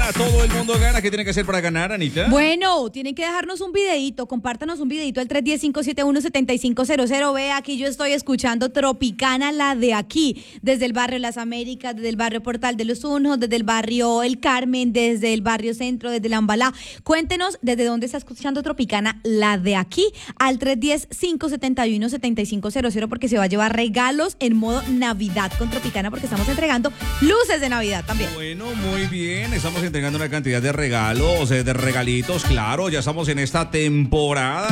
Todo el mundo gana. ¿Qué tiene que hacer para ganar, Anita? Bueno, tienen que dejarnos un videíto, compártanos un videíto al 310-571-7500. Ve, aquí yo estoy escuchando Tropicana, la de aquí, desde el barrio Las Américas, desde el barrio Portal de los Unjos, desde el barrio El Carmen, desde el barrio Centro, desde la Ambalá. Cuéntenos desde dónde está escuchando Tropicana, la de aquí, al 310-571-7500, porque se va a llevar regalos en modo Navidad con Tropicana, porque estamos entregando luces de Navidad también. Bueno, muy bien. Estamos entregando una cantidad de regalos, de regalitos, claro. Ya estamos en esta temporada.